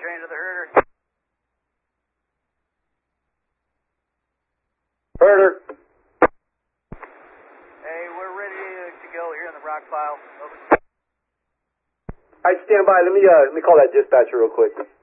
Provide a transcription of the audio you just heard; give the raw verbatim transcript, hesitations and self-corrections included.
range of the herder. Herder. Hey, we're ready to go here in the rock pile. Over. All right, stand by. Let me uh, let me call that dispatcher real quick.